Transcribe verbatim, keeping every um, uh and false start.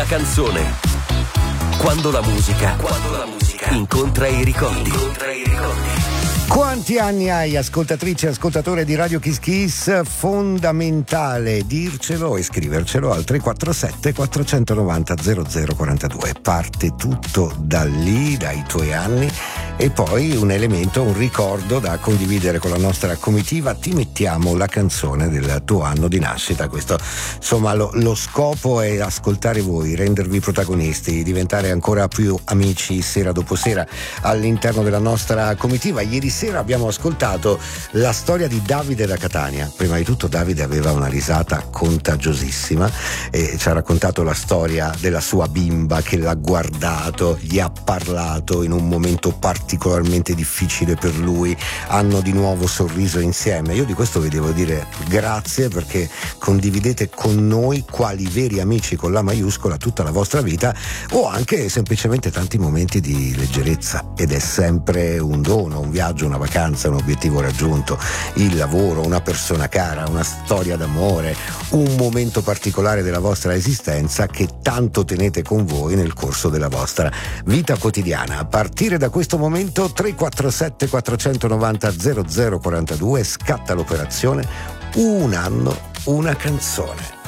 una canzone. Quando la musica, quando la musica incontra i ricordi. Incontra i ricordi. Quanti anni hai, ascoltatrice e ascoltatore di Radio Kiss Kiss? Fondamentale dircelo e scrivercelo al tre quattro sette quattro nove zero zero zero quattro due. Parte tutto da lì, dai tuoi anni, e poi un elemento, un ricordo da condividere con la nostra comitiva. Ti mettiamo la canzone del tuo anno di nascita. Questo, insomma, lo, lo scopo è ascoltare voi, rendervi protagonisti, diventare ancora più amici sera dopo sera all'interno della nostra comitiva. Ieri sera abbiamo ascoltato la storia di Davide da Catania. Prima di tutto Davide aveva una risata contagiosissima e ci ha raccontato la storia della sua bimba che l'ha guardato, gli ha parlato in un momento particolarmente difficile per lui, hanno di nuovo sorriso insieme. Io di questo vi devo dire grazie, perché condividete con noi, quali veri amici con la maiuscola, tutta la vostra vita, o anche semplicemente tanti momenti di leggerezza, ed è sempre un dono, un viaggio, una vacanza, un obiettivo raggiunto, il lavoro, una persona cara, una storia d'amore, un momento particolare della vostra esistenza che tanto tenete con voi nel corso della vostra vita quotidiana. A partire da questo momento tre quattro sette quattro nove zero zero zero quattro due, scatta l'operazione Un anno, una canzone.